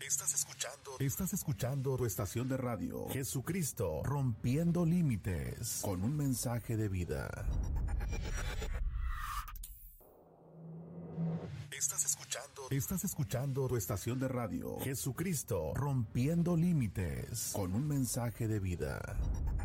Estás escuchando tu estación de radio, Jesucristo, rompiendo límites, con un mensaje de vida. Estás escuchando tu estación de radio, Jesucristo, rompiendo límites, con un mensaje de vida.